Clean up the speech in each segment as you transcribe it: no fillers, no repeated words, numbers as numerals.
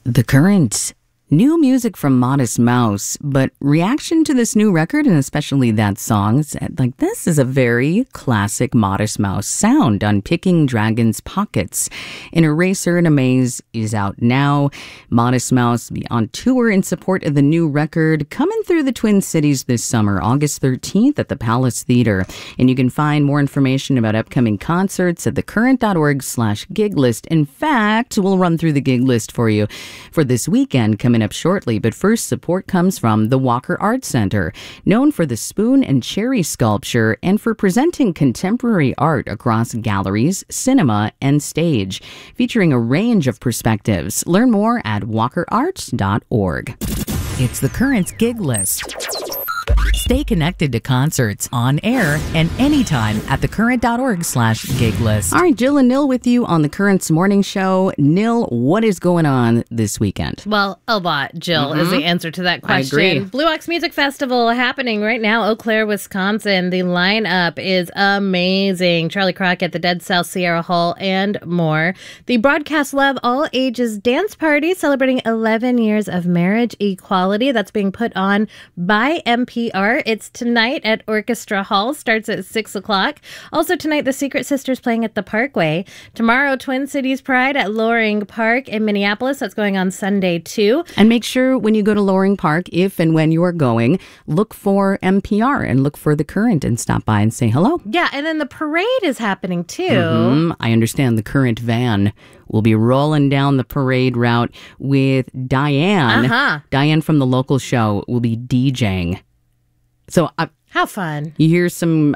The Current. New music from Modest Mouse, but reaction to this new record, and especially that song, like, this is a very classic Modest Mouse sound. Unpicking Dragon's Pockets. An Eraser in a Maze is out now. Modest Mouse will be on tour in support of the new record, coming through the Twin Cities this summer, August 13th at the Palace Theater. And you can find more information about upcoming concerts at thecurrent.org/gig list. In fact, we'll run through the gig list for you for this weekend coming up shortly, but first, support comes from the Walker Art Center, known for the spoon and cherry sculpture and for presenting contemporary art across galleries, cinema, and stage, featuring a range of perspectives. Learn more at walkerarts.org. It's the Current's gig list. Stay connected to concerts on air and anytime at thecurrent.org/gig list. All right, Jill and Nil with you on the Current's morning show. Nil, what is going on this weekend? Well, a lot, Jill, is the answer to that question. I agree. Blue Ox Music Festival happening right now, Eau Claire, Wisconsin. The lineup is amazing. Charlie Crockett, the Dead South Sierra Hall, and more. The Broadcast Love All Ages Dance Party celebrating 11 years of marriage equality. That's being put on by NPR. It's tonight at Orchestra Hall. Starts at 6 o'clock. Also tonight, the Secret Sisters playing at the Parkway. Tomorrow, Twin Cities Pride at Loring Park in Minneapolis. That's going on Sunday, too. And make sure when you go to Loring Park, if and when you are going, look for NPR and look for The Current and stop by and say hello. Yeah, and then the parade is happening, too. I understand the Current van will be rolling down the parade route with Diane. Diane from the local show will be DJing. So how fun. You hear some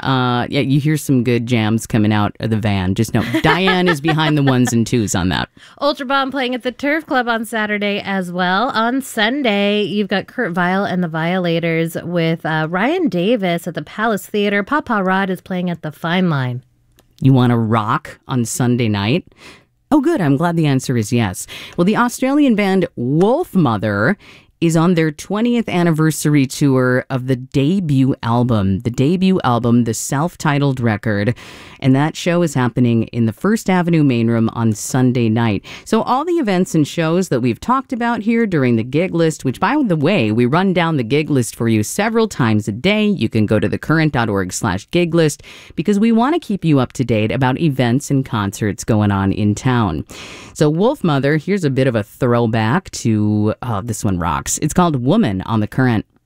good jams coming out of the van. Just know Diane is behind the ones and twos on that. Ultra Bomb playing at the Turf Club on Saturday as well. On Sunday, you've got Kurt Vile and the Violators with Ryan Davis at the Palace Theater. Papa Rod is playing at the Fine Line. You want to rock on Sunday night? Oh, good. I'm glad the answer is yes. Well, the Australian band Wolfmother is on their 20th anniversary tour of the debut album, the self-titled record. And that show is happening in the First Avenue main room on Sunday night. So all the events and shows that we've talked about here during the gig list, which, by the way, we run down the gig list for you several times a day. You can go to thecurrent.org/gig list because we want to keep you up to date about events and concerts going on in town. So Wolfmother, here's a bit of a throwback to, this one rocks. It's called Woman on the Current.